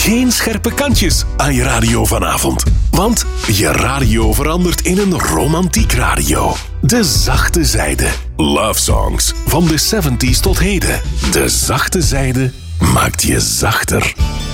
Geen scherpe kantjes aan je radio vanavond. Want je radio verandert in een romantiek radio. De zachte zijde. Love songs van de 70s tot heden. De zachte zijde maakt je zachter.